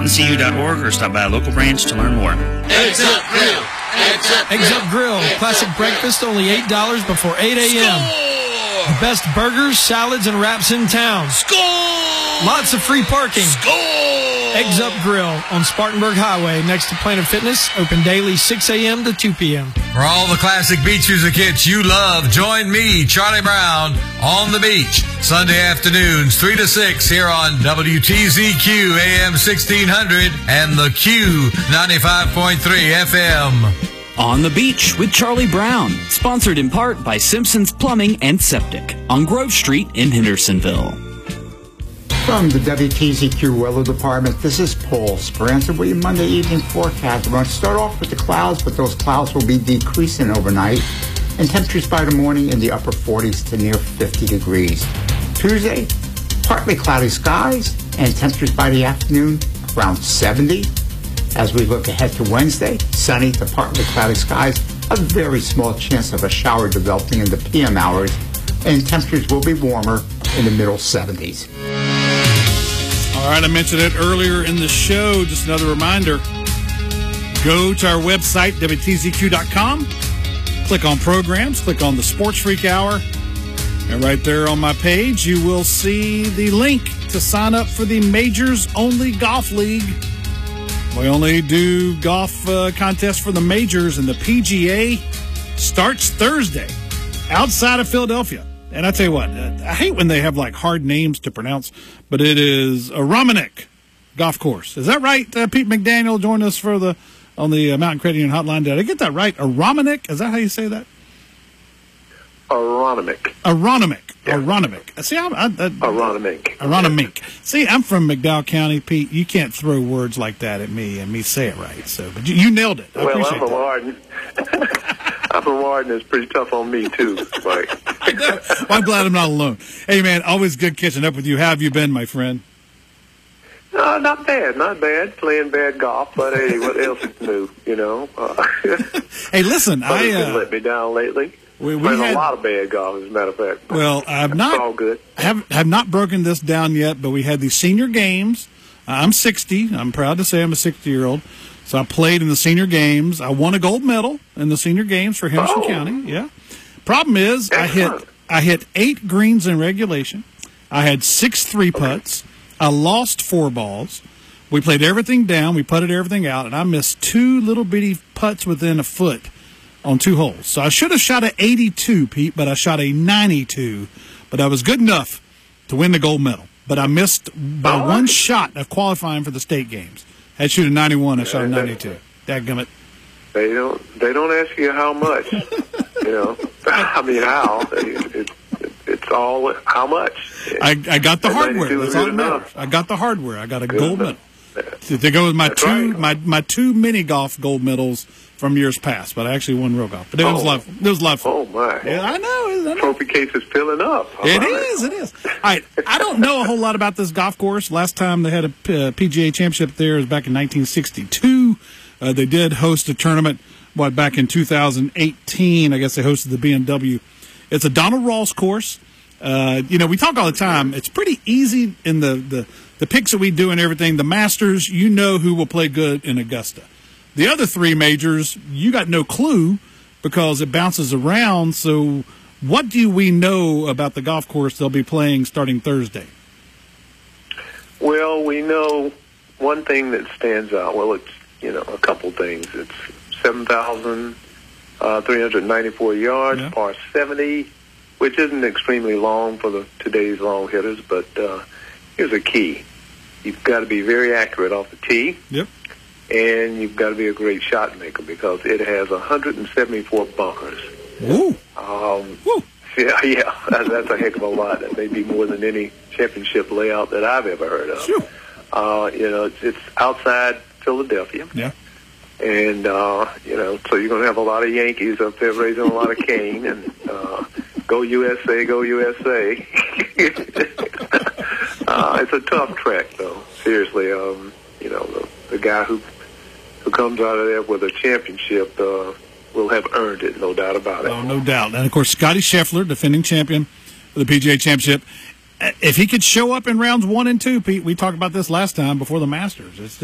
mountaincu.org or stop by a local branch to learn more. Eggs Up Grill. Eggs Up Grill. Classic breakfast, only $8 before 8 a.m. Score! The best burgers, salads, and wraps in town. Score! Lots of free parking. Score! Eggs Up Grill on Spartanburg Highway next to Planet Fitness. Open daily 6 a.m. to 2 p.m. For all the classic beach music hits you love, join me, Charlie Brown, on the beach. Sunday afternoons, 3 to 6 here on WTZQ AM 1600 and the Q 95.3 FM. On the Beach with Charlie Brown, sponsored in part by Simpson's Plumbing and Septic on Grove Street in Hendersonville. From the WTZQ Weather Department, this is Paul Speranza with your Monday evening forecast. We're going to start off with the clouds, but those clouds will be decreasing overnight, and temperatures by the morning in the upper 40s to near 50 degrees. Tuesday, partly cloudy skies, and temperatures by the afternoon around 70. As we look ahead to Wednesday, sunny to partly cloudy skies, a very small chance of a shower developing in the PM hours, and temperatures will be warmer in the middle 70s. All right, I mentioned it earlier in the show. Just another reminder, go to our website, WTZQ.com, click on programs, click on the Sports Freak Hour, and right there on my page, you will see the link to sign up for the Majors Only Golf League. We only do golf contests for the majors, and the PGA starts Thursday outside of Philadelphia. And I tell you what, I hate when they have like hard names to pronounce, but it is Aramanek Golf Course. Is that right? Pete McDaniel joined us on the Mountain Credit Union Hotline. Did I get that right? Aramanek? Is that how you say that? Aronimink. Yeah. Aronimink. See, Aronimink. Aronimink. See, I'm from McDowell County, Pete. You can't throw words like that at me and me say it right. So, but you nailed it. I appreciate I'm from Arden. I'm from Arden. It's pretty tough on me too. Like. Well, I'm glad I'm not alone. Hey, man, always good catching up with you. How have you been, my friend? No, not bad. Playing bad golf, but hey, what else is new? You know. Hey, listen, let me down lately. We had had a lot of bad golf, as a matter of fact. Well, It's all good. have not broken this down yet, but we had the senior games. I'm 60. I'm proud to say I'm a 60-year-old. So I played in the senior games. I won a gold medal in the senior games for Henderson County. Yeah. Problem is, I hit 8 greens in regulation. I had 6 3-putts. I lost 4 balls. We played everything down. We putted everything out, and I missed 2 little bitty putts within a foot on 2 holes. So I should have shot an 82, Pete, but I shot a 92. But I was good enough to win the gold medal. But I missed by 1 shot of qualifying for the state games. Had to shoot a 91, I shot a 92. Dadgummit. They don't ask you how much. You know, I mean how. It's all how much. I got the hardware. That's all that matters. I got the hardware. I got a gold medal. To go with my 2 mini golf gold medals from years past, but I actually won real golf. But it was a lot of fun. Oh my! Yeah, I know. Trophy case is filling up. It is. All right, I don't know a whole lot about this golf course. Last time they had a PGA Championship there was back in 1962. They did host a tournament. Back in 2018? I guess they hosted the BMW. It's a Donald Ross course. We talk all the time. It's pretty easy in the picks that we do and everything. The Masters, you know who will play good in Augusta. The other 3 majors, you got no clue because it bounces around. So what do we know about the golf course they'll be playing starting Thursday? Well, we know one thing that stands out. Well, it's, a couple things. It's 7,394 yards, par 70, which isn't extremely long for today's long hitters, but here's a key. You've got to be very accurate off the tee. Yep. And you've got to be a great shot maker because it has 174 bunkers. Ooh. Woo. Yeah, that's a heck of a lot. That may be more than any championship layout that I've ever heard of. Sure. It's outside Philadelphia. Yeah. And, so you're going to have a lot of Yankees up there raising a lot of cane. And go USA, go USA. It's a tough track, though. Seriously, the guy who comes out of there with a championship will have earned it, no doubt about it. Oh, no doubt. And, of course, Scotty Scheffler, defending champion of the PGA Championship. If he could show up in rounds 1 and 2, Pete, we talked about this last time before the Masters.